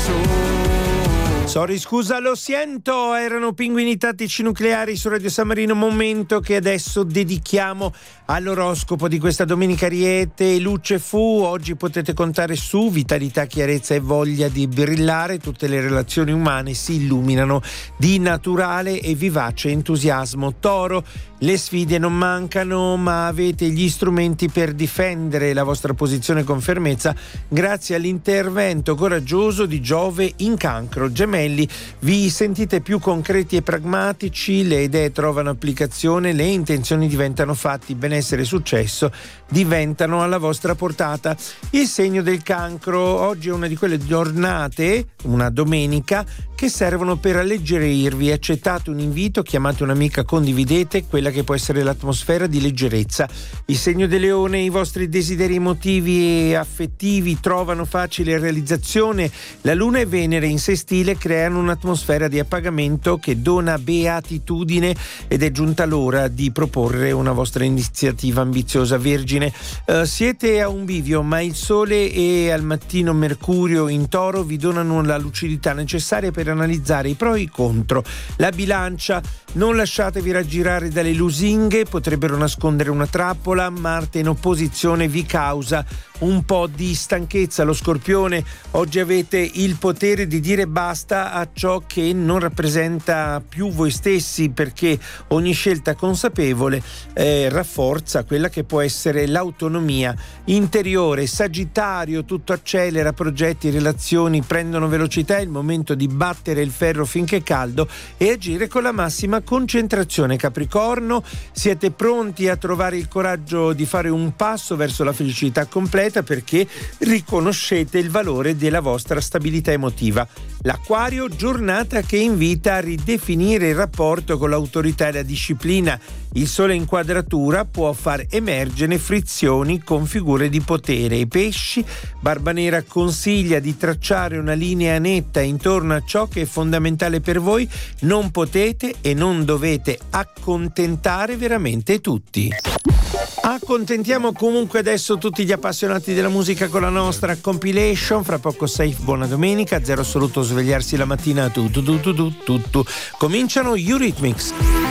Sorry, scusa, lo sento, erano Pinguini Tattici Nucleari su Radio San Marino, momento che adesso dedichiamo all'oroscopo di questa domenica Ariete. Luce fu, oggi potete contare su vitalità, chiarezza e voglia di brillare, tutte le relazioni umane si illuminano di naturale e vivace entusiasmo. Toro, le sfide non mancano, ma avete gli strumenti per difendere la vostra posizione con fermezza grazie all'intervento coraggioso di Giove in Cancro. Gemelli, vi sentite più concreti e pragmatici, le idee trovano applicazione, le intenzioni diventano fatti, benessere e successo diventano alla vostra portata. Il segno del Cancro, oggi è una di quelle giornate, una domenica, che servono per alleggerirvi. Accettate un invito, chiamate un'amica, condividete quella che può essere l'atmosfera di leggerezza. Il segno del Leone, i vostri desideri emotivi e affettivi trovano facile realizzazione. La Luna e Venere in sestile creano un'atmosfera di appagamento che dona beatitudine ed è giunta l'ora di proporre una vostra iniziativa ambiziosa. Vergine, siete a un bivio, ma il Sole e al mattino Mercurio in Toro vi donano la lucidità necessaria per analizzare i pro e i contro. La Bilancia, non lasciatevi raggirare dalle lusinghe, potrebbero nascondere una trappola. Marte in opposizione vi causa un po' di stanchezza. Lo Scorpione, oggi avete il potere di dire basta a ciò che non rappresenta più voi stessi, perché ogni scelta consapevole rafforza quella che può essere l'autonomia interiore. Sagittario, tutto accelera, progetti e relazioni prendono velocità, è il momento di battere il ferro finché è caldo e agire con la massima concentrazione. Capricorno, siete pronti a trovare il coraggio di fare un passo verso la felicità completa perché riconoscete il valore della vostra stabilità emotiva. L'Acquario, giornata che invita a ridefinire il rapporto con l'autorità e la disciplina. Il Sole in quadratura può far emergere frizioni con figure di potere. I Pesci, Barbanera consiglia di tracciare una linea netta intorno a ciò che è fondamentale per voi. Non potete e non dovete accontentare veramente tutti. Accontentiamo comunque adesso tutti gli appassionati della musica con la nostra compilation. Fra poco Safe, buona domenica, zero assoluto svegliarsi la mattina tutto. Cominciano Eurythmics.